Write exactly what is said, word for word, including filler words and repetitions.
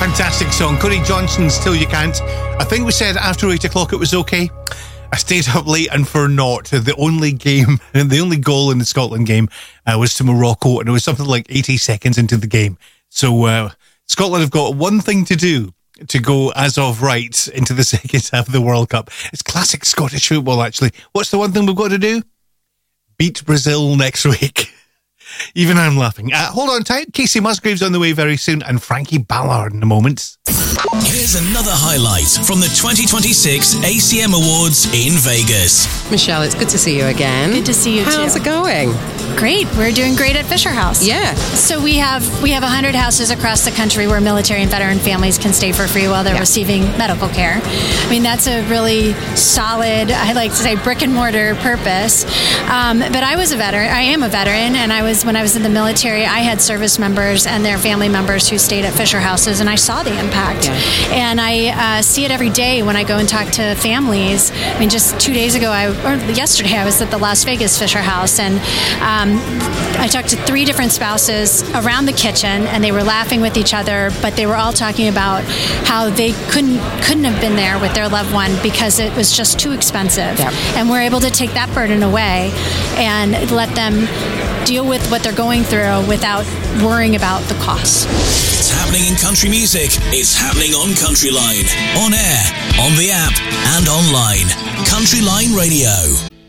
Fantastic song. Cody Johnson's Till You Can't. I think we said after eight o'clock it was okay. I stayed up late and for naught. The only game, the only goal in the Scotland game uh, was to Morocco, and it was something like eighty seconds into the game. So uh, Scotland have got one thing to do to go as of right into the second half of the World Cup. It's classic Scottish football, actually. What's the one thing we've got to do? Beat Brazil next week. Even I'm laughing. Uh, hold on tight. Casey Musgrave's on the way very soon, and Frankie Ballard in a moment. Here's another highlight from the twenty twenty-six A C M Awards in Vegas. Michelle, it's good to see you again. Good to see you, too. How's it going? Great. We're doing great at Fisher House. Yeah. So we have we have one hundred houses across the country where military and veteran families can stay for free while they're yeah. receiving medical care. I mean, that's a really solid, I like to say, brick and mortar purpose. Um, but I was a veteran. I am a veteran, and I was when I was in the military, I had service members and their family members who stayed at Fisher Houses, and I saw the impact. Yeah. And I uh, see it every day when I go and talk to families. I mean, just two days ago, I, or yesterday, I was at the Las Vegas Fisher House, and um, I talked to three different spouses around the kitchen, and they were laughing with each other, but they were all talking about how they couldn't couldn't have been there with their loved one because it was just too expensive. Yep. And we're able to take that burden away and let them deal with what they're going through without worrying about the costs. It's happening in country music. It's happening on Country Line, on air, on the app, and online. Country Line Radio.